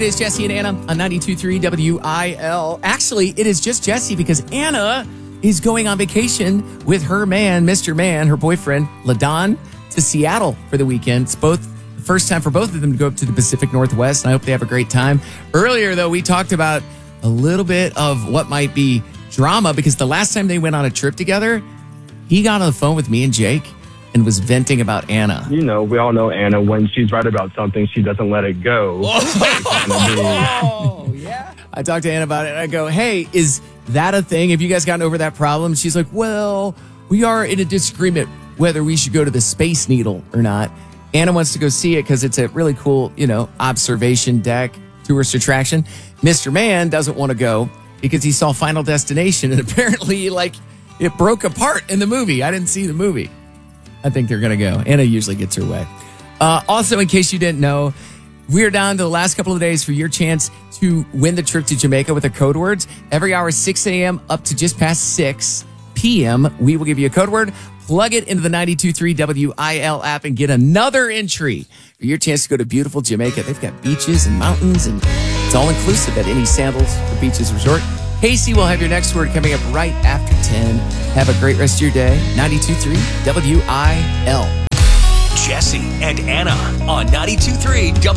It is Jesse and Anna on 92.3 WIL. Actually, it is just Jesse because Anna is going on vacation with her man, Mr. Man, her boyfriend, LaDon, to Seattle for the weekend. It's the first time for both of them to go up to the Pacific Northwest, and I hope they have a great time. Earlier, though, we talked about a little bit of what might be drama because the last time they went on a trip together, he got on the phone with me and Jake and was venting about Anna. You know, we all know Anna. When she's right about something, she doesn't let it go. Oh, yeah. I talked to Anna about it, and I go, hey, is that a thing? Have you guys gotten over that problem? She's like, well, we are in a disagreement whether we should go to the Space Needle or not. Anna wants to go see it because it's a really cool, observation deck, tourist attraction. Mr. Man doesn't want to go because he saw Final Destination, and apparently, it broke apart in the movie. I didn't see the movie. I think they're going to go. Anna usually gets her way. Also, in case you didn't know, we're down to the last couple of days for your chance to win the trip to Jamaica with the code words. Every hour, 6 a.m. up to just past 6 p.m., we will give you a code word. Plug it into the 92.3 WIL app and get another entry for your chance to go to beautiful Jamaica. They've got beaches and mountains, and it's all inclusive at any Sandals or Beaches Resort. Casey will have your next word coming up right after 10. Have a great rest of your day. 92.3 WIL. Jesse and Anna on 92.3